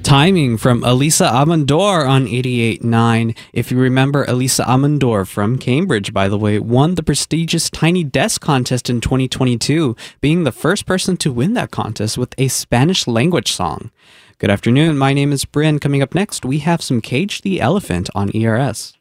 Timing from Elisa Amandor on 88.9. If you remember, Elisa Amandor from Cambridge, by the way, won the prestigious Tiny Desk contest in 2022, being the first person to win that contest with a Spanish language song. Good afternoon, my name is Bryn. Coming up next, we have some Cage the Elephant on ERS.